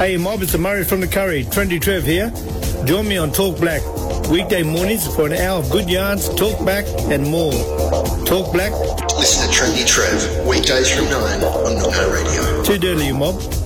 Hey Mob, it's Murray from the Curry. Trendy Trev here. Join me on Talk Black. Weekday mornings for an hour of good yarns, talk back and more. Talk Black. Listen to Trendy Trev, weekdays from 9 on Not No Radio. Too dirty, you mob.